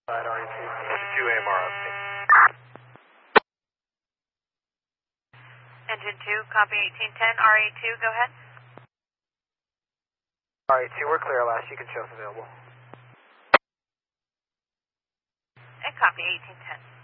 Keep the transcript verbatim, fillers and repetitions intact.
R A two, two A M R upstate. Engine two, copy eighteen ten, R A two, go ahead. R A two, we're clear last, you can show us available. And copy eighteen ten.